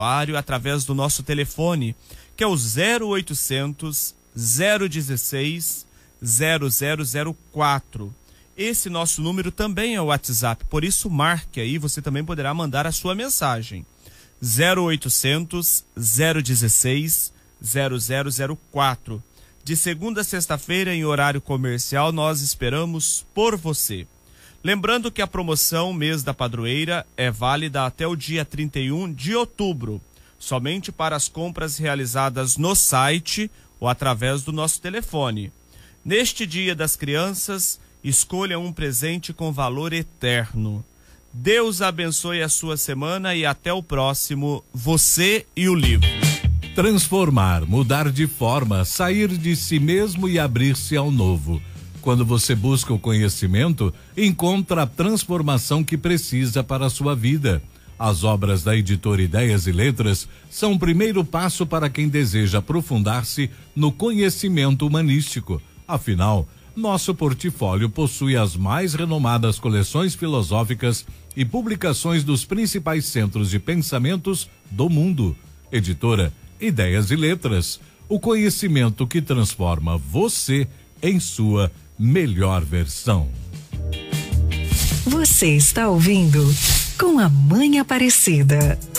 através do nosso telefone, que é o 0800 016 0004. Esse nosso número também é o WhatsApp, por isso marque aí, você também poderá mandar a sua mensagem. 0800 016 0004. De segunda a sexta-feira, em horário comercial, nós esperamos por você. Lembrando que a promoção Mês da Padroeira é válida até o dia 31 de outubro, somente para as compras realizadas no site ou através do nosso telefone. Neste Dia das Crianças, escolha um presente com valor eterno. Deus abençoe a sua semana e até o próximo Você e o Livro. Transformar, mudar de forma, sair de si mesmo e abrir-se ao novo. Quando você busca o conhecimento, encontra a transformação que precisa para a sua vida. As obras da editora Ideias e Letras são o primeiro passo para quem deseja aprofundar-se no conhecimento humanístico. Afinal, nosso portfólio possui as mais renomadas coleções filosóficas e publicações dos principais centros de pensamentos do mundo. Editora Ideias e Letras, o conhecimento que transforma você em sua melhor versão. Você está ouvindo Com a Mãe Aparecida.